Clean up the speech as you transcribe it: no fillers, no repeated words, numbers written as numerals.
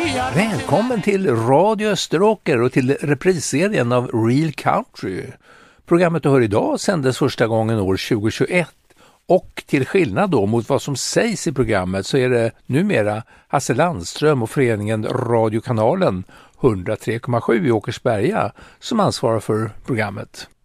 Välkommen till Radio Österåker och till reprisserien av Real Country. Programmet du hör idag sändes första gången år 2021 och till skillnad då mot vad som sägs i programmet så är det numera Hasse Landström och föreningen Radiokanalen 103,7 i Åkersberga som ansvarar för programmet.